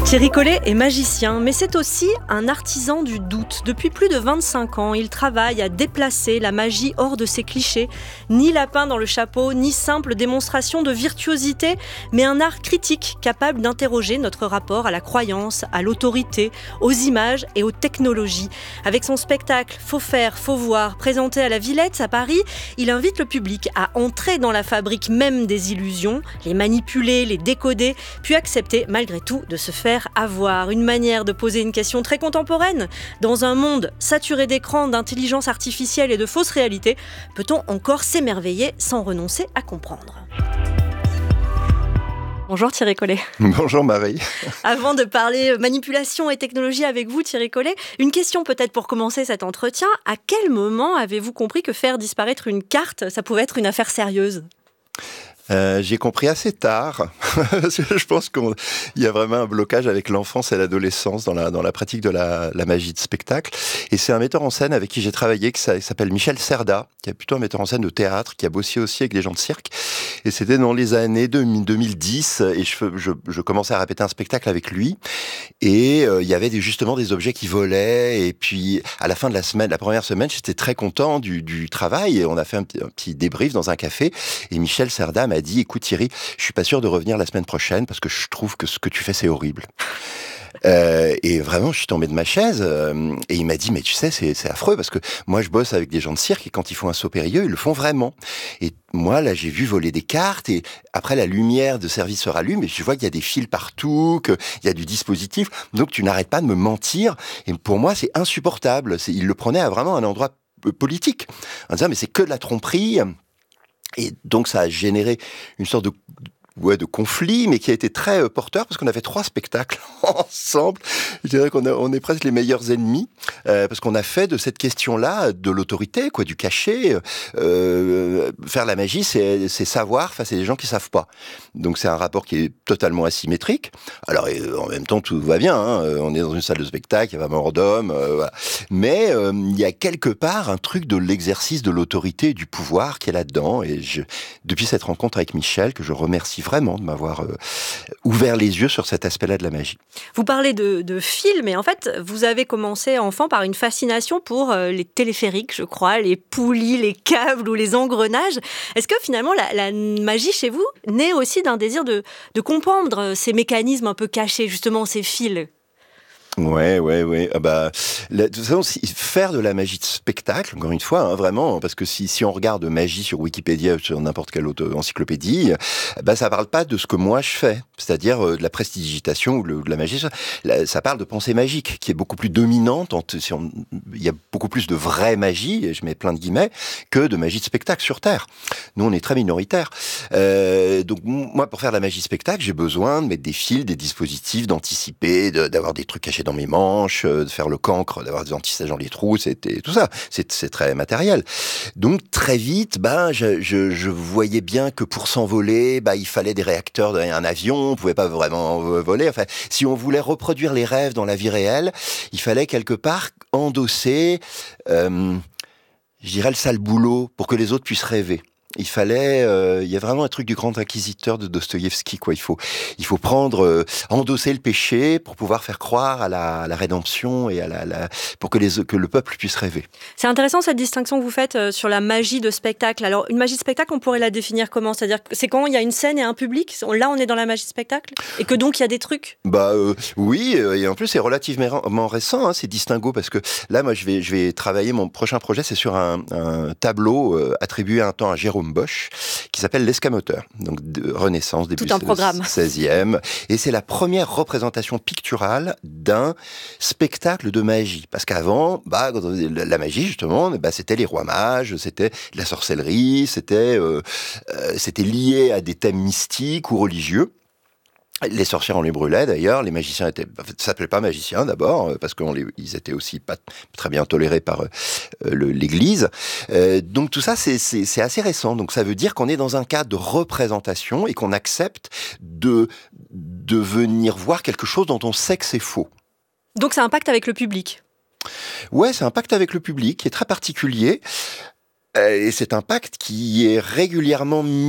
Thierry Collet est magicien, mais c'est aussi un artisan du doute. Depuis plus de 25 ans, il travaille à déplacer la magie hors de ses clichés. Ni lapin dans le chapeau, ni simple démonstration de virtuosité, mais un art critique capable d'interroger notre rapport à la croyance, à l'autorité, aux images et aux technologies. Avec son spectacle Faux faire, faux voir, présenté à la Villette à Paris, il invite le public à entrer dans la fabrique même des illusions, les manipuler, les décoder, puis accepter malgré tout de se faire avoir. Une manière de poser une question très contemporaine. Dans un monde saturé d'écrans, d'intelligence artificielle et de fausses réalités, peut-on encore s'émerveiller sans renoncer à comprendre ? Bonjour Thierry Collet. Bonjour Marie. Avant de parler manipulation et technologie avec vous Thierry Collet, une question peut-être pour commencer cet entretien. À quel moment avez-vous compris que faire disparaître une carte, ça pouvait être une affaire sérieuse ? J'ai compris assez tard. Je pense qu'il y a vraiment un blocage avec l'enfance et l'adolescence dans la pratique de la magie de spectacle. Et c'est un metteur en scène avec qui j'ai travaillé, qui s'appelle Michel Cerda, qui est plutôt un metteur en scène de théâtre, qui a bossé aussi avec des gens de cirque. Et c'était dans les années 2010, et je commençais à répéter un spectacle avec lui. Et il y avait justement des objets qui volaient. Et puis, à la fin de la semaine, la première semaine, j'étais très content du travail. Et on a fait un petit débrief dans un café. Et Michel Cerda m'a dit, écoute Thierry, je suis pas sûr de revenir la semaine prochaine parce que je trouve que ce que tu fais, c'est horrible. Et vraiment, je suis tombé de ma chaise et il m'a dit, mais tu sais, c'est affreux parce que moi, je bosse avec des gens de cirque et quand ils font un saut périlleux, ils le font vraiment. Et moi, là, j'ai vu voler des cartes et après, la lumière de service se rallume et je vois qu'il y a des fils partout, qu'il y a du dispositif. Donc, tu n'arrêtes pas de me mentir. Et pour moi, c'est insupportable. Il le prenait à vraiment un endroit politique. En disant, mais c'est que de la tromperie. Et donc, ça a généré une sorte de conflit, mais qui a été très porteur, parce qu'on a fait 3 spectacles ensemble. Je dirais qu'on est presque les meilleurs ennemis, parce qu'on a fait de cette question-là, de l'autorité, du cachet. Faire la magie, c'est savoir face à des gens qui savent pas. Donc c'est un rapport qui est totalement asymétrique. Alors, en même temps, tout va bien, hein. On est dans une salle de spectacle, il y a pas mort d'homme, voilà. Mais il y a quelque part un truc de l'exercice de l'autorité et du pouvoir qui est là-dedans. Et depuis cette rencontre avec Michel, que je remercie vraiment de m'avoir ouvert les yeux sur cet aspect-là de la magie. Vous parlez de films, et en fait, vous avez commencé enfant par une fascination pour les téléphériques, je crois, les poulies, les câbles ou les engrenages. Est-ce que finalement, la magie chez vous naît aussi d'un désir de comprendre ces mécanismes un peu cachés, justement, ces fils ? Ouais. De toute façon, faire de la magie de spectacle, encore une fois, hein, vraiment, parce que si on regarde magie sur Wikipédia ou sur n'importe quelle autre encyclopédie, ça parle pas de ce que moi je fais, c'est-à-dire de la prestidigitation ou de la magie. Ça parle de pensée magique, qui est beaucoup plus dominante. Il y a beaucoup plus de vraie magie, et je mets plein de guillemets, que de magie de spectacle sur Terre. Nous, on est très minoritaires. Donc moi, pour faire de la magie de spectacle, j'ai besoin de mettre des fils, des dispositifs, d'anticiper, d'avoir des trucs cachés dans mes manches, de faire le cancre, d'avoir des antisèches dans les trous, c'était tout ça. C'est très matériel. Donc très vite, je voyais bien que pour s'envoler, il fallait des réacteurs derrière un avion, on pouvait pas vraiment voler. Enfin, si on voulait reproduire les rêves dans la vie réelle, il fallait quelque part endosser, je dirais, le sale boulot pour que les autres puissent rêver. Il fallait, il y a vraiment un truc du grand inquisiteur de Dostoïevski, quoi. Il faut prendre, endosser le péché pour pouvoir faire croire à la rédemption et pour que le peuple puisse rêver. C'est intéressant cette distinction que vous faites sur la magie de spectacle. Alors, une magie de spectacle, on pourrait la définir comment ? C'est-à-dire que c'est quand il y a une scène et un public. Là, on est dans la magie de spectacle et que donc il y a des trucs. Oui, et en plus c'est relativement récent, hein, ces distinguos, parce que là, moi, je vais travailler. Mon prochain projet, c'est sur un tableau attribué un temps à Jérôme Bosch, qui s'appelle L'Escamoteur, donc de Renaissance, début 16e. Et c'est la première représentation picturale d'un spectacle de magie. Parce qu'avant, la magie, justement, c'était les rois mages, c'était la sorcellerie, c'était lié à des thèmes mystiques ou religieux. Les sorcières, on les brûlait d'ailleurs, les magiciens s'appelaient pas magiciens d'abord, parce qu'ils étaient aussi pas très bien tolérés par l'Église. Donc tout ça, c'est assez récent. Donc ça veut dire qu'on est dans un cadre de représentation et qu'on accepte de venir voir quelque chose dont on sait que c'est faux. Donc ça impacte avec le public ? Ouais, c'est un pacte avec le public qui est très particulier. Et c'est un pacte qui est régulièrement mis